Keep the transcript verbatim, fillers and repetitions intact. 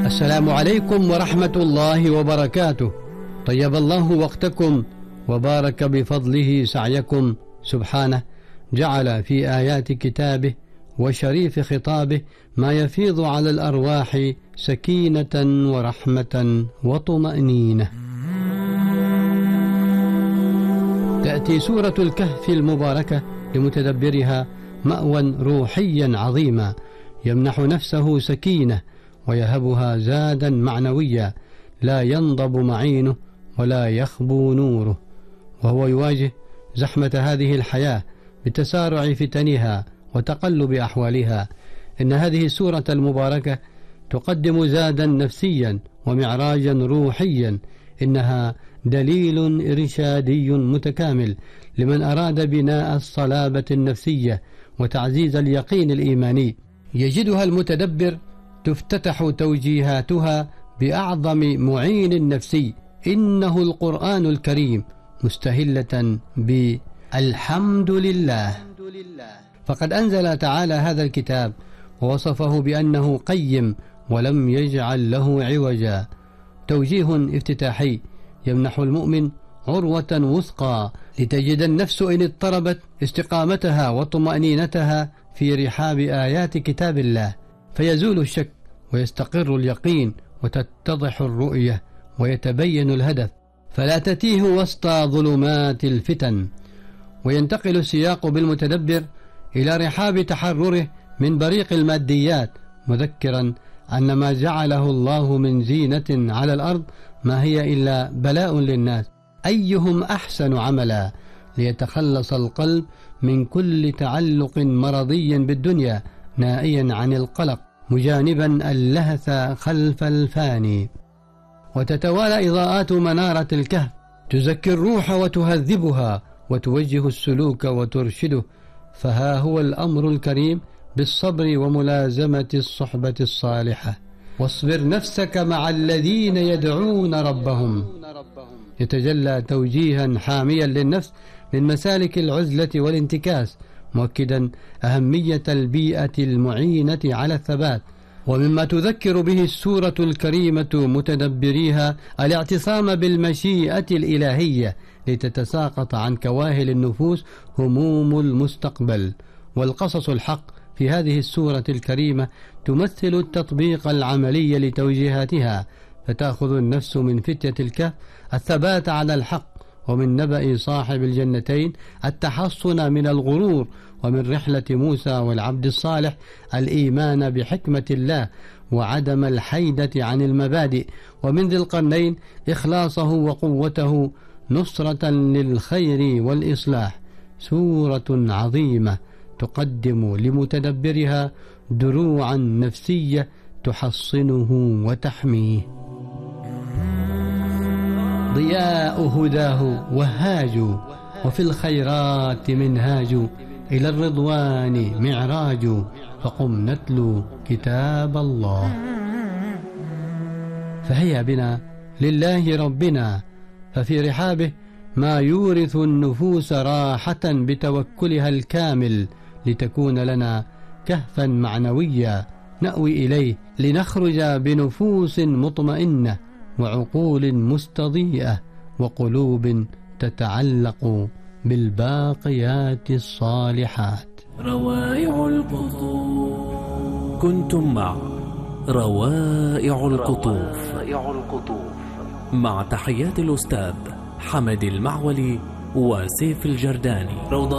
السلام عليكم ورحمة الله وبركاته. طيب الله وقتكم وبارك بفضله سعيكم سبحانه، جعل في آيات كتابه وشريف خطابه ما يفيض على الأرواح سكينة ورحمة وطمأنينة. تأتي سورة الكهف المباركة لمتدبرها مأوى روحيا عظيما يمنح نفسه سكينة ويهبها زادا معنويا لا ينضب معينه ولا يخبو نوره، وهو يواجه زحمة هذه الحياة بتسارع فتنها وتقلب أحوالها. إن هذه السورة المباركة تقدم زادا نفسيا ومعراجا روحيا، إنها دليل إرشادي متكامل لمن أراد بناء الصلابة النفسية وتعزيز اليقين الإيماني. يجدها المتدبر تفتتح توجيهاتها بأعظم معين نفسي، إنه القرآن الكريم، مستهلة بالحمد لله. فقد أنزل تعالى هذا الكتاب ووصفه بأنه قيم ولم يجعل له عوجا. توجيه افتتاحي يمنح المؤمن عروة وثقى لتجد النفس إن اضطربت استقامتها وطمأنينتها في رحاب آيات كتاب الله، فيزول الشك ويستقر اليقين وتتضح الرؤية ويتبين الهدف، فلا تتيه وسط ظلمات الفتن. وينتقل السياق بالمتدبر إلى رحاب تحرره من بريق الماديات، مذكرا أن ما جعله الله من زينة على الأرض ما هي إلا بلاء للناس أيهم أحسن عملا، ليتخلص القلب من كل تعلق مرضي بالدنيا، نائيا عن القلق مجانبا اللهث خلف الفاني. وتتوالى إضاءات منارة الكهف تزكي الروح وتهذبها وتوجه السلوك وترشده، فها هو الأمر الكريم بالصبر وملازمة الصحبة الصالحة. واصبر نفسك مع الذين يدعون ربهم، يتجلى توجيها حاميا للنفس من مسالك العزلة والانتكاس، مؤكدا أهمية البيئة المعينة على الثبات. ومما تذكر به السورة الكريمة متدبريها الاعتصام بالمشيئة الإلهية لتتساقط عن كواهل النفوس هموم المستقبل. والقصص الحق في هذه السورة الكريمة تمثل التطبيق العملي لتوجيهاتها، فتأخذ النفس من فتية الكهف الثبات على الحق، ومن نبأ صاحب الجنتين التحصن من الغرور، ومن رحلة موسى والعبد الصالح الإيمان بحكمة الله وعدم الحيدة عن المبادئ، ومن ذي القرنين إخلاصه وقوته نصرة للخير والإصلاح. سورة عظيمة تقدم لمتدبرها دروعا نفسية تحصنه وتحميه. ضياء هداه وهاج، وفي الخيرات منهاج، إلى الرضوان معراج، فقم نتلو كتاب الله. فهيا بنا لله ربنا، ففي رحابه ما يورث النفوس راحة بتوكلها الكامل، لتكون لنا كهفا معنويا نأوي إليه، لنخرج بنفوس مطمئنة وعقول مستضيئة وقلوب تتعلق بالباقيات الصالحات. روائع القطوف. كنتم مع روائع القطوف مع تحيات الأستاذ حمد المعولي وسيف الجرداني.